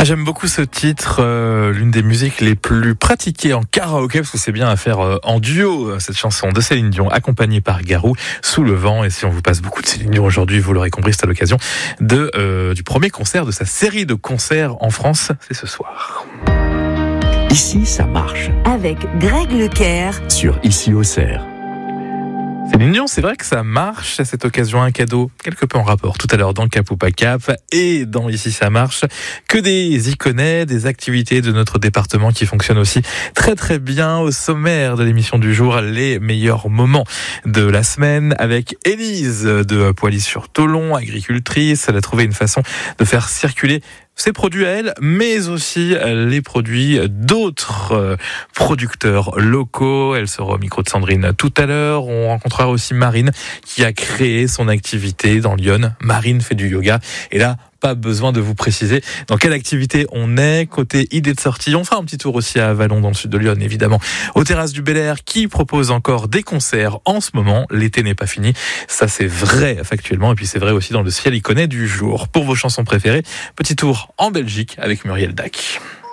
J'aime beaucoup ce titre, l'une des musiques les plus pratiquées en karaoké, parce que c'est bien à faire en duo, cette chanson de Céline Dion, accompagnée par Garou, Sous le vent. Et si on vous passe beaucoup de Céline Dion aujourd'hui, vous l'aurez compris, c'est à l'occasion du premier concert de sa série de concerts en France, c'est ce soir. Ici, ça marche. Avec Greg Lecaire Sur Ici Auxerre. Céline Dion, c'est vrai que ça marche à cette occasion, un cadeau quelque peu en rapport tout à l'heure dans Cap ou pas Cap et dans Ici ça marche, que des iconets, des activités de notre département qui fonctionnent aussi très très bien. Au sommaire de l'émission du jour, les meilleurs moments de la semaine avec Élise de Poilly-sur-Tholon, agricultrice. Elle a trouvé une façon de faire circuler ses produits à elle, mais aussi les produits d'autres producteurs locaux. Elle sera au micro de Sandrine tout à l'heure. On rencontrera aussi Marine qui a créé son activité dans Lyon. Marine fait du yoga et là, pas besoin de vous préciser dans quelle activité on est. Côté idée de sortie, on fera un petit tour aussi à Vallon dans le sud de Lyon, évidemment. Aux terrasses du Bel Air qui propose encore des concerts en ce moment. L'été n'est pas fini. Ça, c'est vrai factuellement. Et puis, c'est vrai aussi dans le ciel iconé du jour. Pour vos chansons préférées, petit tour en Belgique avec Muriel Dac.